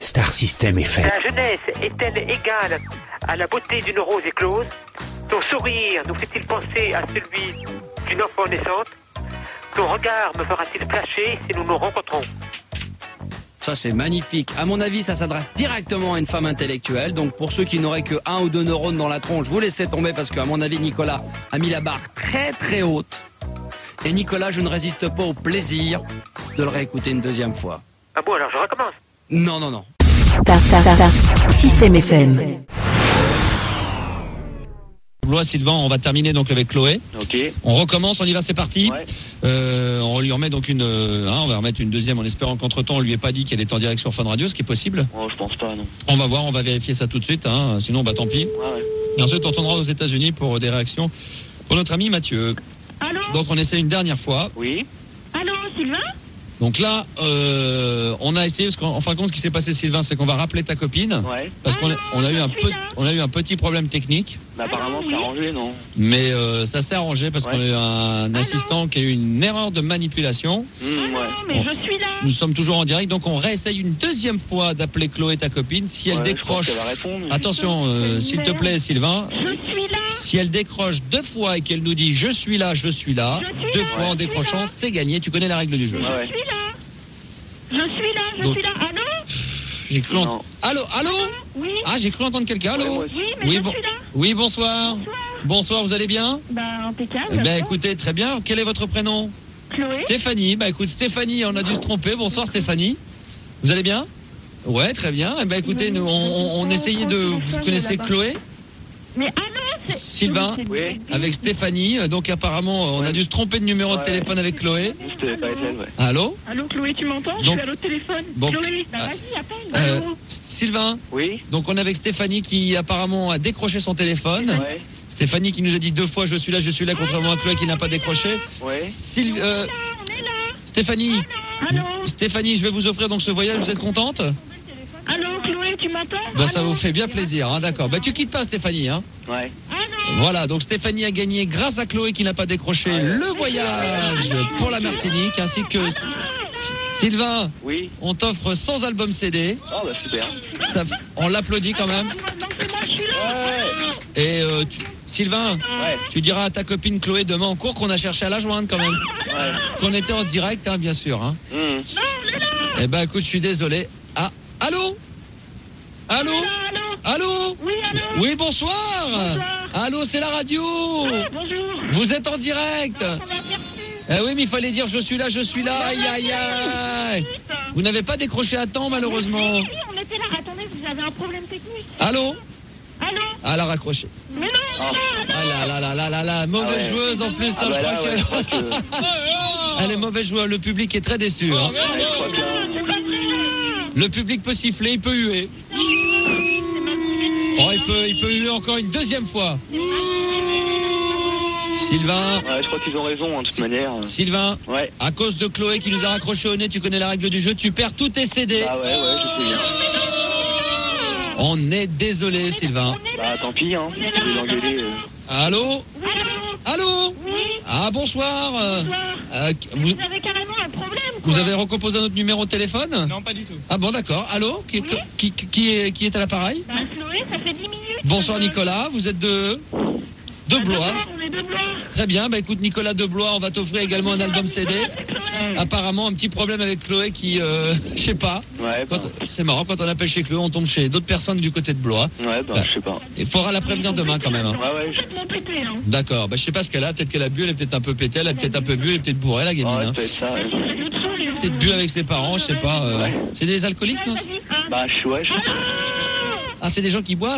Star System FM. La jeunesse est-elle égale à la beauté d'une rose éclose? Ton sourire nous fait-il penser à celui d'une enfant naissante? Ton regard me fera-t-il flasher si nous nous rencontrons? Ça, c'est magnifique. À mon avis, ça s'adresse directement à une femme intellectuelle. Donc, pour ceux qui n'auraient que 1 ou 2 neurones dans la tronche, vous laissez tomber parce qu'à mon avis, Nicolas a mis la barre très très haute. Et Nicolas, je ne résiste pas au plaisir de le réécouter une deuxième fois. Ah bon, alors je recommence. Non. Star System FM. Blois, Sylvain, on va terminer donc avec Chloé. Ok. On recommence, on y va, c'est parti. Ouais. On lui remet donc on va remettre une deuxième en espérant qu'entre-temps on lui ait pas dit qu'elle est en direct sur Fun Radio, ce qui est possible. Oh, je pense pas, non. On va voir, on va vérifier ça tout de suite, sinon tant pis. Ouais. Et ensuite on retournera aux États-Unis pour des réactions pour notre ami Mathieu. Allô? Donc on essaie une dernière fois. Oui. Allô, Sylvain? Donc là, on a essayé, parce qu'en fin de compte, ce qui s'est passé, Sylvain, c'est qu'on va rappeler ta copine. Ouais. Parce qu'on a eu un petit problème technique. Mais apparemment, c'est arrangé, non? Mais ça s'est arrangé parce qu'on a eu un assistant qui a eu une erreur de manipulation. Ouais. Non, mais je suis là. Nous sommes toujours en direct, donc on réessaye une deuxième fois d'appeler Chloé, ta copine. Si elle Ouais, décroche, je pense qu'elle va répondre. attention, s'il te plaît, Sylvain. Je suis là. Si elle décroche 2 fois et qu'elle nous dit je suis là, 2 fois en décrochant, c'est gagné. Tu connais la règle du jeu. Ouais. Je suis là. Je suis là. Allô? J'ai cru Non. Allô? Oui. Ah, j'ai cru entendre quelqu'un. Allô? Ouais, moi aussi. Oui, mais Oui, je bon. suis là. Oui, bonsoir. Bonsoir, vous allez bien? Impeccable. Écoutez, très bien. Quel est votre prénom? Chloé? Stéphanie. Écoute, Stéphanie, on a dû se tromper. Bonsoir, Stéphanie. Vous allez bien? Ouais, très bien. Écoutez, nous, on essayait de... Vous connaissez Chloé? Mais allô? Sylvain? Oui. Avec Stéphanie. Donc, apparemment, on a dû se tromper de numéro de téléphone avec Chloé. C'était pas Étienne, ouais. Allô? Allô, Chloé, tu m'entends? Donc- Je suis à l'autre téléphone. Bon. Chloé, vas-y, appelle. Allô? Sylvain? Oui. Donc, on est avec Stéphanie qui, apparemment, a décroché son téléphone. Ouais. Stéphanie qui nous a dit 2 fois je suis là, contrairement à Chloé qui n'a pas décroché. Ouais. On est là. Stéphanie, Allô? Stéphanie, je vais vous offrir donc ce voyage, vous êtes contente? Allô, Chloé, tu m'entends? Ça vous fait bien plaisir, d'accord. Tu quittes pas Stéphanie, Ouais. Allô? Voilà, donc Stéphanie a gagné grâce à Chloé qui n'a pas décroché le voyage pour la Martinique, ainsi que Sylvain, Oui. on t'offre 100 albums CD. Oh, bah super. On l'applaudit quand même. Et Sylvain, Ouais. tu diras à ta copine Chloé demain en cours qu'on a cherché à la joindre quand même. Ouais. Qu'on était en direct, bien sûr. Écoute, je suis désolé. Ah, allô? Allô? Oui, allô? Oui, bonsoir. Allô, c'est la radio. Bonjour. Vous êtes en direct. Oui, mais il fallait dire je suis là. Aïe. Vous n'avez pas décroché à temps, malheureusement. Oui, on était là. Attendez, vous avez un problème technique. Allô? Allô? Ah, elle a raccroché. Mais non, Ah là, mauvaise Ah ouais. joueuse en plus. Ah Je bah crois là, que... ouais, je crois que... Elle est mauvaise joueuse. Le public est très déçu. Ouais, je crois bien. c'est pas vrai. Le public peut siffler, il peut huer. Oh, il peut huer encore une deuxième fois. Sylvain, Ouais, je crois qu'ils ont raison, de toute manière. Sylvain, Ouais. à cause de Chloé qui nous a raccroché au nez, tu connais la règle du jeu, tu perds tous tes CD. Ah ouais, je sais bien. On est désolé, Sylvain. Bah tant pis, je vais l'engueuler. Allô? Allô? Oui, Ah, bonsoir. vous avez carrément un problème, quoi. Vous avez recomposé un autre numéro de téléphone? Non, pas du tout. Ah bon, d'accord. Allô? Qui est à l'appareil? Chloé, ça fait 10 minutes. Bonsoir Nicolas, vous êtes de Blois. On est de Blois. Très bien, écoute Nicolas de Blois, on va t'offrir également un album CD. Apparemment un petit problème avec Chloé qui, je sais pas. Ouais, bah, C'est marrant, quand on appelle chez Chloé, on tombe chez d'autres personnes du côté de Blois. je sais pas. Il faudra la prévenir demain quand même. Ouais, Complètement pété, hein. D'accord, je sais pas ce qu'elle a, peut-être qu'elle a bu, elle est peut-être un peu pétée, elle a peut-être un peu bu, elle est peut-être bourrée la gamine. Ouais, peut-être ça. Peut-être bu avec ses parents, je sais pas. C'est des alcooliques, non? Bah, ouais, je... Ah, c'est des gens qui boivent?